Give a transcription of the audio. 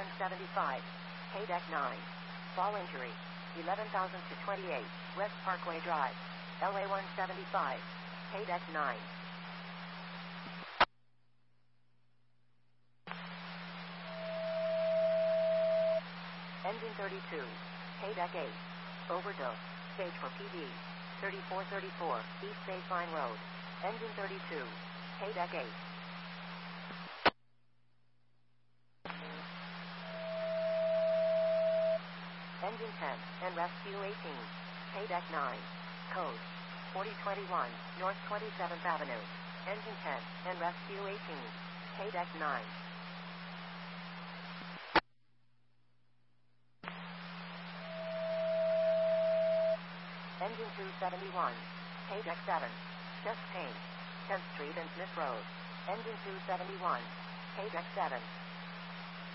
LA-175, K-Deck 9. Fall injury, 11,000 to 28, West Parkway Drive, LA-175, K-Deck 9. Engine 32, K-Deck 8, overdose, stage for PD, 3434, East Baseline Road, Engine 32, K-Deck 8. Engine 10, and Rescue 18, K-Deck 9, code 4021, North 27th Avenue, Engine 10, and Rescue 18, K-Deck 9. Engine 271, K-Deck 7, chest pain, 10th Street and Smith Road, Engine 271, K-Deck 7.